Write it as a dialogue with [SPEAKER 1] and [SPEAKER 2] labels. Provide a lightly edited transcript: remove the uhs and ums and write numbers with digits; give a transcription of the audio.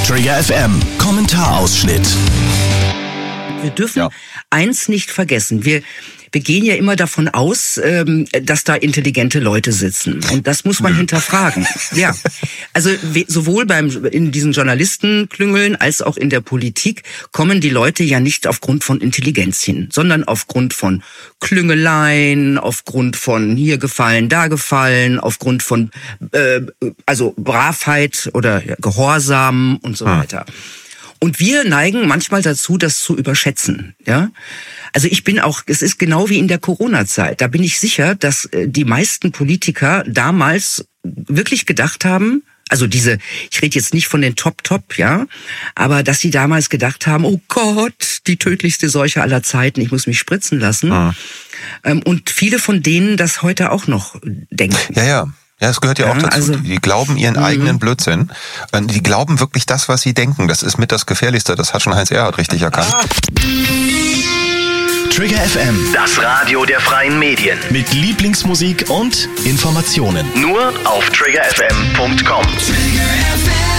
[SPEAKER 1] Trigger FM, Kommentarausschnitt.
[SPEAKER 2] Wir dürfen eins nicht vergessen. Wir gehen ja immer davon aus, dass da intelligente Leute sitzen. Und das muss man hinterfragen. Ja. Also sowohl in diesen Journalistenklüngeln als auch in der Politik kommen die Leute ja nicht aufgrund von Intelligenz hin, sondern aufgrund von Klüngeleien, aufgrund von hier gefallen, da gefallen, aufgrund von Bravheit oder Gehorsam und so weiter. Und wir neigen manchmal dazu, das zu überschätzen, ja. Also es ist genau wie in der Corona-Zeit. Da bin ich sicher, dass die meisten Politiker damals wirklich gedacht haben, also ich rede jetzt nicht von den Top, ja, aber dass sie damals gedacht haben, oh Gott, die tödlichste Seuche aller Zeiten, ich muss mich spritzen lassen. Und viele von denen das heute auch noch denken.
[SPEAKER 3] Ja, es gehört ja auch dazu. Also, die glauben ihren eigenen Blödsinn. Die glauben wirklich das, was sie denken. Das ist mit das Gefährlichste. Das hat schon Heinz Erhardt richtig erkannt.
[SPEAKER 1] Trigger FM,
[SPEAKER 4] das Radio der freien Medien.
[SPEAKER 1] Mit Lieblingsmusik und Informationen.
[SPEAKER 4] Nur auf triggerfm.com.
[SPEAKER 5] Trigger FM.